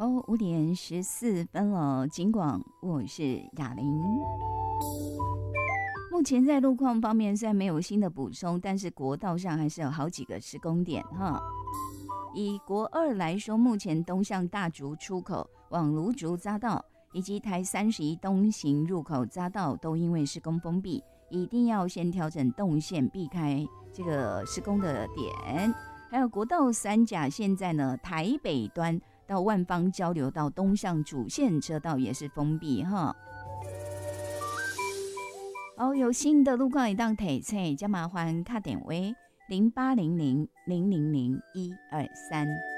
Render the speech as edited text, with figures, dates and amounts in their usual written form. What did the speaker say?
哦，5点14分了，金广，我是雅玲。目前在路况方面虽然没有新的补充，但是国道上还是有好几个施工点哈。以国2来说，目前东向大竹出口往芦竹匝道以及台31东行入口匝道都因为施工封闭，一定要先调整动线，避开这个施工的点。还有国道3甲，现在呢台北端到万芳交流道东向主线车道也是封闭哈。有新的路况一档提醒，加麻烦打电话0800 000 123。